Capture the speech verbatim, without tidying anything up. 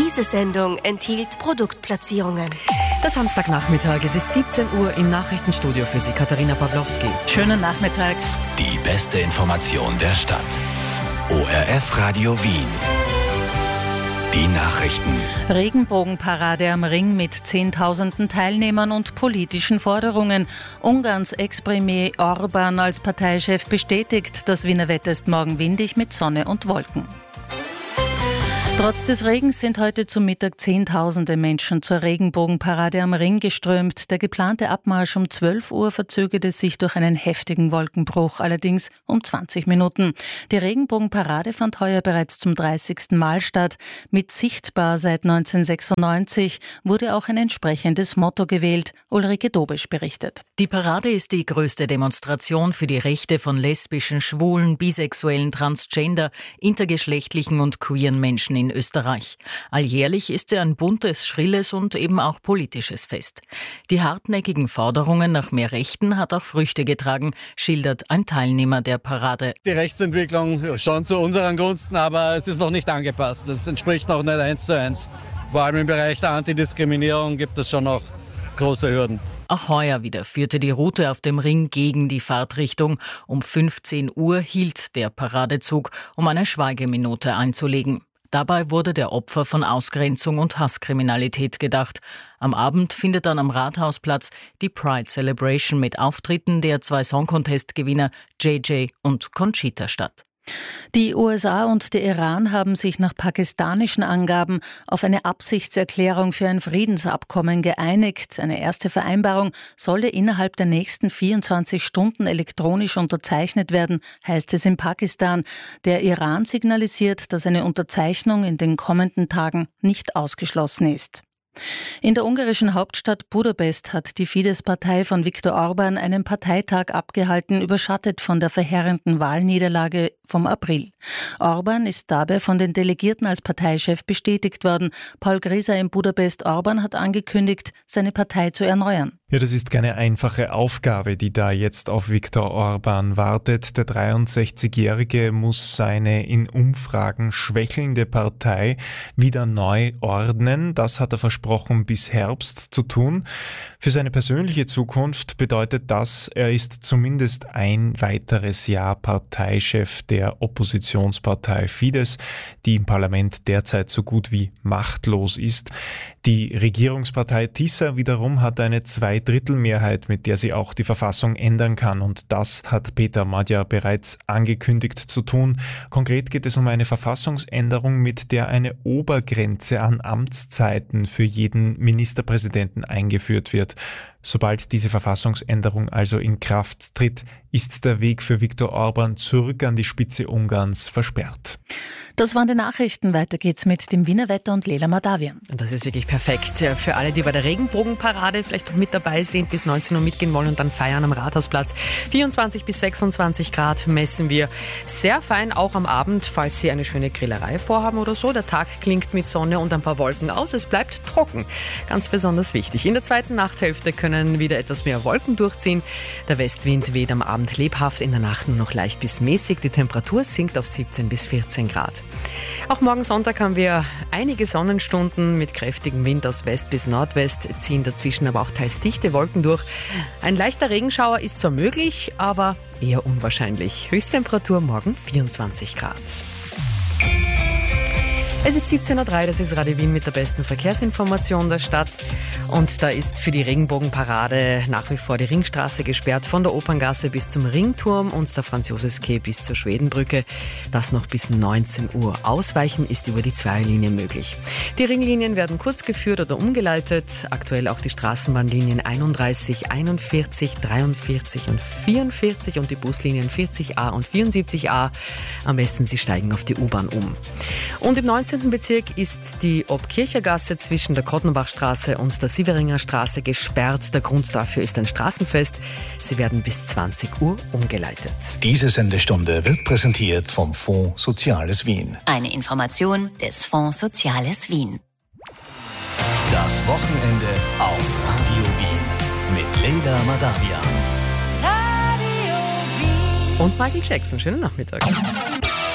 Diese Sendung enthielt Produktplatzierungen. Der Samstagnachmittag, es ist siebzehn Uhr im Nachrichtenstudio für Sie, Katharina Pawlowski. Schönen Nachmittag. Die beste Information der Stadt. O R F Radio Wien. Die Nachrichten. Regenbogenparade am Ring mit zehntausenden Teilnehmern und politischen Forderungen. Ungarns Ex-Premier Orbán als Parteichef bestätigt, das Wiener Wetter ist morgen windig mit Sonne und Wolken. Trotz des Regens sind heute zum Mittag Zehntausende Menschen zur Regenbogenparade am Ring geströmt. Der geplante Abmarsch um zwölf Uhr verzögerte sich durch einen heftigen Wolkenbruch, allerdings um zwanzig Minuten. Die Regenbogenparade fand heuer bereits zum dreißigsten Mal statt. Mit sichtbar seit neunzehnhundertsechsundneunzig wurde auch ein entsprechendes Motto gewählt. Ulrike Dobisch berichtet. Die Parade ist die größte Demonstration für die Rechte von lesbischen, schwulen, bisexuellen, transgender, intergeschlechtlichen und queeren Menschen in Österreich. Alljährlich ist sie ein buntes, schrilles und eben auch politisches Fest. Die hartnäckigen Forderungen nach mehr Rechten hat auch Früchte getragen, schildert ein Teilnehmer der Parade. Die Rechtsentwicklung schon zu unseren Gunsten, aber es ist noch nicht angepasst. Das entspricht noch nicht eins zu eins. Vor allem im Bereich der Antidiskriminierung gibt es schon noch große Hürden. Auch heuer wieder führte die Route auf dem Ring gegen die Fahrtrichtung. Um fünfzehn Uhr hielt der Paradezug, um eine Schweigeminute einzulegen. Dabei wurde der Opfer von Ausgrenzung und Hasskriminalität gedacht. Am Abend findet dann am Rathausplatz die Pride Celebration mit Auftritten der zwei Song-Contest-Gewinner J J und Conchita statt. Die U S A und der Iran haben sich nach pakistanischen Angaben auf eine Absichtserklärung für ein Friedensabkommen geeinigt. Eine erste Vereinbarung solle innerhalb der nächsten vierundzwanzig Stunden elektronisch unterzeichnet werden, heißt es in Pakistan. Der Iran signalisiert, dass eine Unterzeichnung in den kommenden Tagen nicht ausgeschlossen ist. In der ungarischen Hauptstadt Budapest hat die Fidesz-Partei von Viktor Orbán einen Parteitag abgehalten, überschattet von der verheerenden Wahlniederlage vom April. Orbán ist dabei von den Delegierten als Parteichef bestätigt worden. Paul Grieser in Budapest. Orbán hat angekündigt, seine Partei zu erneuern. Ja, das ist keine einfache Aufgabe, die da jetzt auf Viktor Orbán wartet. Der dreiundsechzigjährige muss seine in Umfragen schwächelnde Partei wieder neu ordnen. Das hat er versprochen, bis Herbst zu tun. Für seine persönliche Zukunft bedeutet das, er ist zumindest ein weiteres Jahr Parteichef der Oppositionspartei Fidesz, die im Parlament derzeit so gut wie machtlos ist. Die Regierungspartei TISA wiederum hat eine Zweidrittelmehrheit, mit der sie auch die Verfassung ändern kann. Und das hat Peter Magyar bereits angekündigt zu tun. Konkret geht es um eine Verfassungsänderung, mit der eine Obergrenze an Amtszeiten für jeden Ministerpräsidenten eingeführt wird. Sobald diese Verfassungsänderung also in Kraft tritt, ist der Weg für Viktor Orbán zurück an die Spitze Ungarns versperrt. Das waren die Nachrichten. Weiter geht's mit dem Wiener Wetter und Lela Madavian. Das ist wirklich perfekt für alle, die bei der Regenbogenparade vielleicht noch mit dabei sind, bis neunzehn Uhr mitgehen wollen und dann feiern am Rathausplatz. vierundzwanzig bis sechsundzwanzig Grad messen wir. Sehr fein auch am Abend, falls Sie eine schöne Grillerei vorhaben oder so. Der Tag klingt mit Sonne und ein paar Wolken aus. Es bleibt trocken. Ganz besonders wichtig. In der zweiten Nachthälfte können wieder etwas mehr Wolken durchziehen. Der Westwind weht am Abend lebhaft, in der Nacht nur noch leicht bis mäßig. Die Temperatur sinkt auf siebzehn bis vierzehn Grad. Auch morgen Sonntag haben wir einige Sonnenstunden mit kräftigem Wind aus West bis Nordwest, ziehen dazwischen aber auch teils dichte Wolken durch. Ein leichter Regenschauer ist zwar möglich, aber eher unwahrscheinlich. Höchsttemperatur morgen vierundzwanzig Grad. Es ist siebzehn Uhr drei, das ist Radio Wien mit der besten Verkehrsinformation der Stadt. Und da ist für die Regenbogenparade nach wie vor die Ringstraße gesperrt, von der Operngasse bis zum Ringturm und der Franz-Josefs-Quai bis zur Schwedenbrücke. Das noch bis neunzehn Uhr. Ausweichen ist über die Zweierlinie möglich. Die Ringlinien werden kurz geführt oder umgeleitet. Aktuell auch die Straßenbahnlinien einunddreißig, einundvierzig, dreiundvierzig und vierundvierzig und die Buslinien vierzig a und vierundsiebzig a. Am besten Sie steigen auf die U-Bahn um. Und im neunzehnten Bezirk ist die Obkirchergasse zwischen der Kottenbachstraße und der Sieveringer Straße gesperrt. Der Grund dafür ist ein Straßenfest. Sie werden bis zwanzig Uhr umgeleitet. Diese Sendestunde wird präsentiert vom Fonds Soziales Wien. Eine Information des Fonds Soziales Wien. Das Wochenende auf Radio Wien mit Lela Madavian. Und Michael Jackson. Schönen Nachmittag.